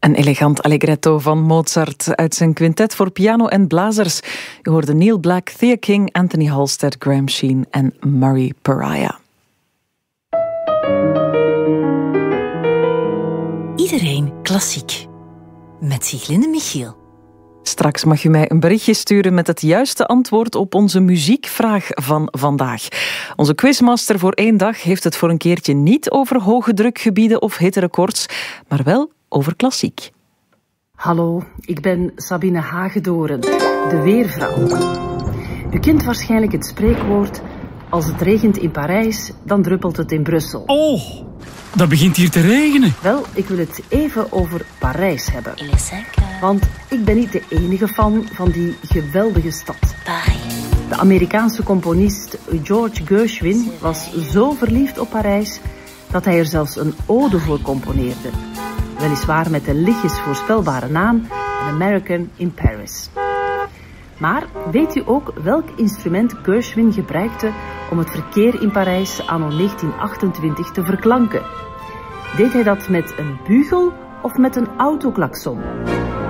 Een elegant allegretto van Mozart uit zijn quintet voor piano en blazers. U hoorde Neil Black, Thea King, Anthony Halstead, Graham Sheen en Murray Pariah. Iedereen klassiek. Met Sieglinde Michiel. Straks mag u mij een berichtje sturen met het juiste antwoord op onze muziekvraag van vandaag. Onze quizmaster voor 1 dag heeft het voor een keertje niet over hoge drukgebieden of hitterecords, maar wel over klassiek. Hallo, ik ben Sabine Hagedoren, de weervrouw. U kent waarschijnlijk het spreekwoord: als het regent in Parijs, dan druppelt het in Brussel. Oh, dat begint hier te regenen. Wel, ik wil het even over Parijs hebben. Want ik ben niet de enige fan van die geweldige stad. De Amerikaanse componist George Gershwin was zo verliefd op Parijs dat hij er zelfs een ode voor componeerde. Weliswaar met de lichtjes voorspelbare naam An American in Paris. Maar weet u ook welk instrument Gershwin gebruikte om het verkeer in Parijs anno 1928 te verklanken? Deed hij dat met een bugel of met een autoklakson?